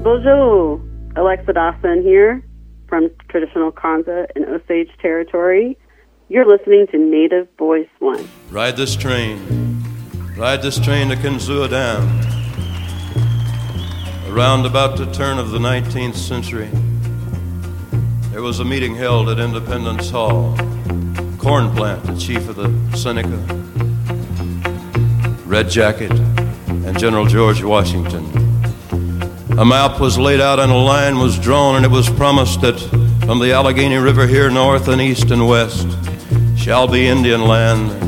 Bonjour, Alexa Dawson here from traditional Kanza and Osage territory. You're listening to Native Voice One. Ride this train to Kinzua Dam. Around about the turn of the 19th century, there was a meeting held at Independence Hall. Cornplant, the chief of the Seneca, Red Jacket, and General George Washington. A map was laid out and a line was drawn, and it was promised that from the Allegheny River here north and east and west shall be Indian land,